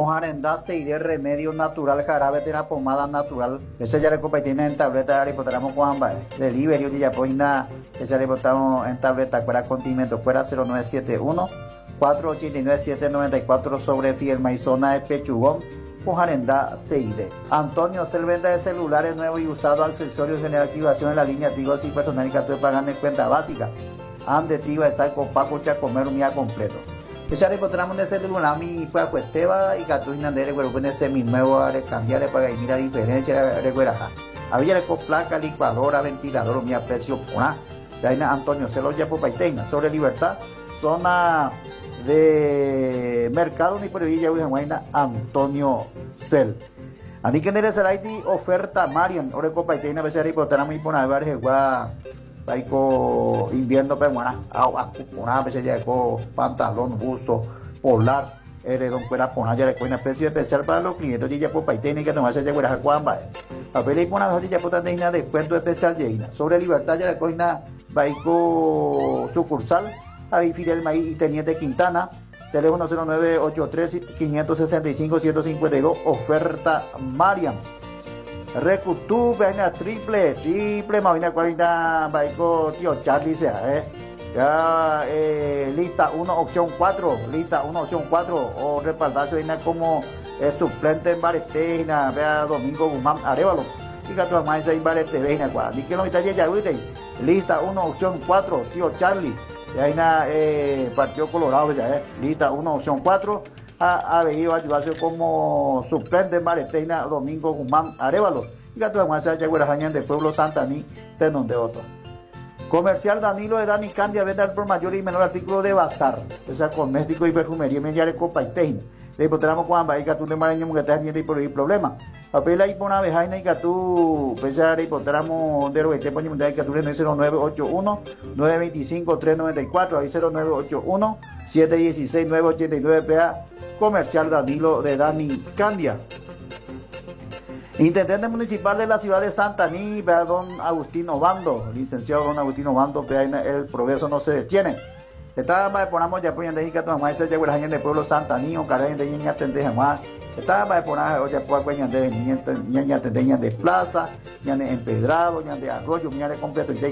Mojarenda y de remedio natural, jarabe de la pomada natural. Ese ya le compartimos en tableta, le botamos con delivery, y ya pues nada, ese le botamos en tableta, fuera condimento, fuera 0971 489 794 sobre Fiel Maizona de Pechugón, Mojarenda CID. Antonio, ser venta de celulares nuevos y usados, accesorios de activación en la línea Tigo y personal y que estoy pagando en cuenta básica. Ande Tigo de Salco Paco Chacomer un día completo. Ya le encontramos en ese celular mi para cuesteba y catuina de recuerdo con ese mi nuevo a cambiarle para que mira diferencia recuerda. Había con placa, licuadora, ventilador, mi precio por nada. Antonio Celo ya por Paiteina, sobre Libertad, zona de mercado ni por Villa Huayna, Antonio Cel. A mí que no eres el oferta Marian, ahora con Paiteina, a veces reportamos y poner a ver Taiko invierno peruana, a veces ya con pantalón, buzo, polar, don fuera poner ya con un precio especial para los clientes de ya por Paiteina que tomar ese fuera cuamba. A ver, por una ya por tanta descuento especial ya sobre Libertad ya la coina Baico sucursal, ahí Fidel Maíz y Teniente Quintana, teléfono 0983 565 152, oferta Marian. Recutú, venga triple, máquina 40, baico tío Charlie sea, ya lista 1, opción 4, lista 1, opción 4, o respaldarse como suplente en Baretena, vea Domingo Guzmán Arévalos, y que tu más en Barete, venga, ni que no me está ya, lista 1, opción 4, tío Charlie, ya hay una Partido Colorado, ya, lista 1, opción 4. Ha venido a ayudarse como suplente en Baretena, Domingo Guzmán Arévalo, y que más allá de Pueblo Santaní, de donde otro. Comercial Danilo de Dani Candia, vende al por mayor y menor artículo de bazar, o sea, cosmético y perfumería, me llame copa y tein. Le encontramos con ambas, y que tú te marañamos que te haciendo y por el problema. Papel ahí por una vez, y que tú, pensar y encontramos de lo que te ponemos, y que tú le 0981 925 394, ahí 0981 716 989 PA. Comercial Danilo de Dani Candia. Intendente municipal de la ciudad de Santaní, vea don Agustino Bando, licenciado don Agustino Bando, vea el progreso no se detiene. Estaba más ponamos ya por de que tu mamá se llegó la gente del pueblo Santaní, o cara de niña atender más. Estaba más poner oye por cuña de niña atender de plaza, ya de empedrado, ya de arroyo, ya de completo.